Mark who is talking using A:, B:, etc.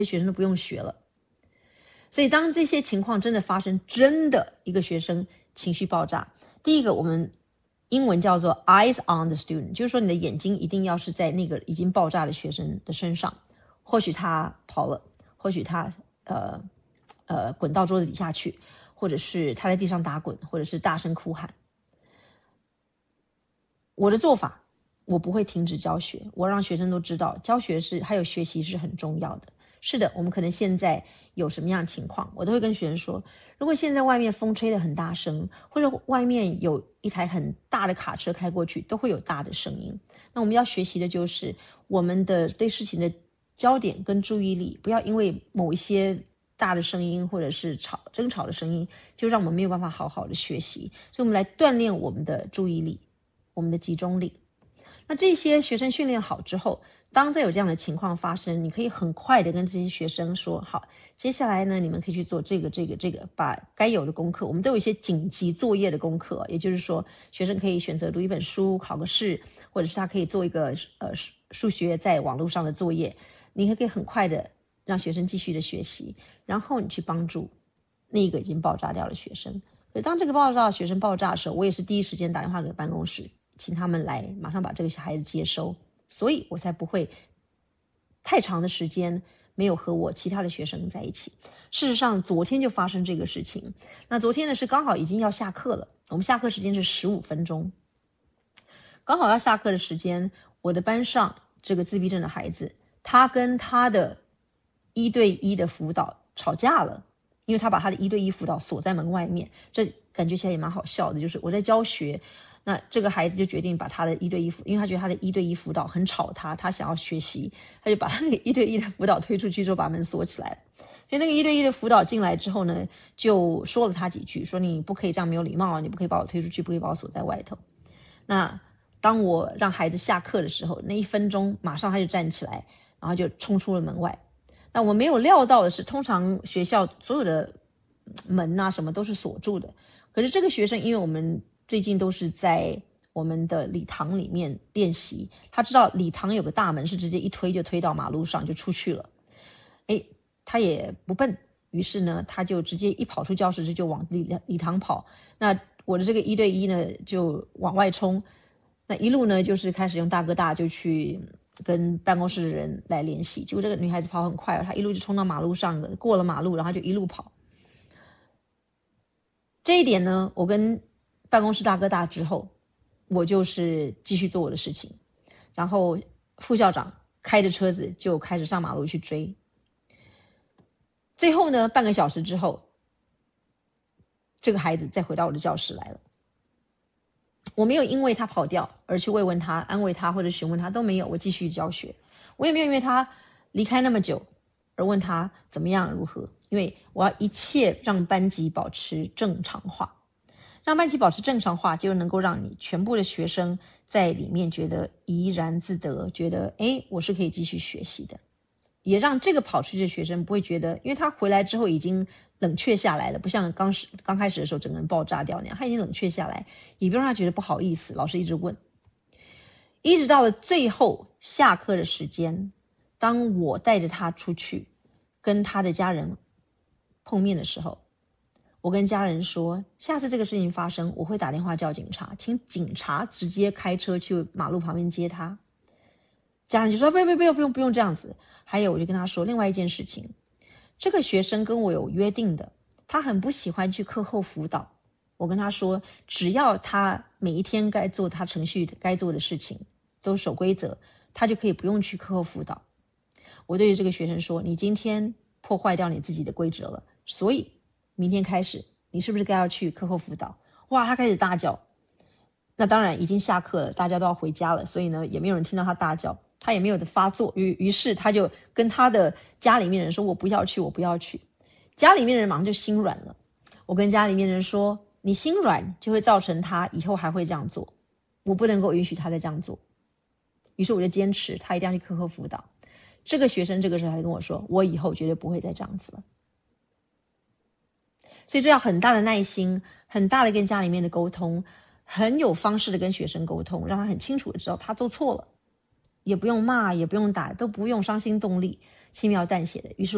A: 学生都不用学了。所以当这些情况真的发生，真的一个学生情绪爆炸，第一个我们英文叫做 eyes on the student， 就是说你的眼睛一定要是在那个已经爆炸的学生的身上，或许他跑了，或许他滚到桌子底下去，或者是他在地上打滚，或者是大声哭喊。我的做法，我不会停止教学，我让学生都知道教学还有学习是很重要的。是的，我们可能现在有什么样的情况，我都会跟学生说，如果现在外面风吹得很大声，或者外面有一台很大的卡车开过去，都会有大的声音。那我们要学习的就是我们的对事情的焦点跟注意力，不要因为某一些大的声音或者是争吵的声音，就让我们没有办法好好的学习。所以我们来锻炼我们的注意力，我们的集中力。那这些学生训练好之后，当再有这样的情况发生，你可以很快的跟这些学生说，好，接下来呢，你们可以去做这个，把该有的功课，我们都有一些紧急作业的功课，也就是说，学生可以选择读一本书，考个试，或者是他可以做一个数学在网络上的作业，你可以很快的让学生继续的学习，然后你去帮助那个已经爆炸掉的学生。所以当这个爆炸的学生爆炸的时候，我也是第一时间打电话给办公室，请他们来马上把这个小孩子接收，所以我才不会太长的时间没有和我其他的学生在一起。事实上昨天就发生这个事情，那昨天呢是刚好已经要下课了，我们下课时间是15分钟，刚好要下课的时间，我的班上这个自闭症的孩子，他跟他的1对1的辅导吵架了，因为他把他的1对1辅导锁在门外面，这感觉起来也蛮好笑的，就是我在教学，那这个孩子就决定把他的1对1，因为他觉得他的1对1辅导很吵他想要学习，他就把他那个1对1的辅导推出去之后把门锁起来了。所以那个1对1的辅导进来之后呢，就说了他几句，说你不可以这样没有礼貌，你不可以把我推出去，不可以把我锁在外头。那当我让孩子下课的时候，那1分钟马上他就站起来，然后就冲出了门外。那我没有料到的是，通常学校所有的门啊什么都是锁住的，可是这个学生因为我们最近都是在我们的礼堂里面练习，他知道礼堂有个大门是直接一推就推到马路上就出去了，他也不笨，于是呢他就直接一跑出教室就往礼堂跑，那我的这个1对1呢就往外冲，那一路呢就是开始用大哥大就去跟办公室的人来联系，结果这个女孩子跑很快，她一路就冲到马路上了，过了马路然后就一路跑。这一点呢，我跟办公室大哥大之后，我就是继续做我的事情，然后副校长开着车子就开始上马路去追。最后呢，半个小时之后，这个孩子再回到我的教室来了。我没有因为他跑掉而去慰问他、安慰他或者询问他，都没有，我继续教学。我也没有因为他离开那么久而问他怎么样如何，因为我要一切让班级保持正常化。让班级保持正常化，就能够让你全部的学生在里面觉得怡然自得，觉得我是可以继续学习的。也让这个跑出去的学生不会觉得，因为他回来之后已经冷却下来了，不像刚开始的时候整个人爆炸掉那样，他已经冷却下来，也不让他觉得不好意思，老师一直问。一直到了最后下课的时间，当我带着他出去跟他的家人碰面的时候，我跟家人说，下次这个事情发生，我会打电话叫警察，请警察直接开车去马路旁边接他。家人就说不用这样子。还有我就跟他说另外一件事情，这个学生跟我有约定的，他很不喜欢去课后辅导。我跟他说，只要他每一天该做他程序该做的事情都守规则，他就可以不用去课后辅导。我对这个学生说，你今天破坏掉你自己的规则了，所以明天开始你是不是该要去课后辅导？哇，他开始大叫。那当然已经下课了，大家都要回家了，所以呢也没有人听到他大叫，他也没有的发作，于是他就跟他的家里面人说，我不要去。家里面人马上就心软了。我跟家里面人说，你心软就会造成他以后还会这样做，我不能够允许他再这样做。于是我就坚持他一定要去课后辅导。这个学生这个时候还跟我说，我以后绝对不会再这样子了。所以这要很大的耐心，很大的跟家里面的沟通，很有方式的跟学生沟通，让他很清楚的知道他做错了，也不用骂，也不用打，都不用伤心动力，轻描淡写的。于是